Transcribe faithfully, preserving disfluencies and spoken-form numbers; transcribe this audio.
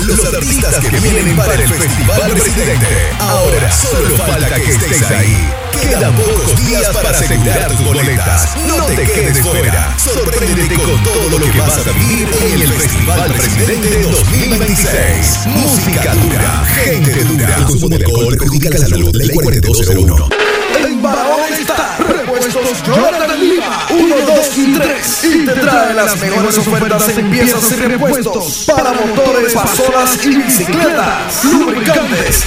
los artistas que vienen para el Festival Presidente. Ahora solo falta que estés ahí. Quedan pocos días para asegurar tus boletas. No te quedes fuera. Sorpréndete con todo lo que vas a vivir en el Festival Presidente dos mil veintiséis. Música dura, gente dura. El consumo de alcohol perjudica la salud. Ley cuarenta y dos cero uno. En Barahona está Repuestos Jonathan Lima uno, dos y tres y te trae las mejores ofertas en piezas y repuestos para motores, pasolas y bicicletas, lubricantes,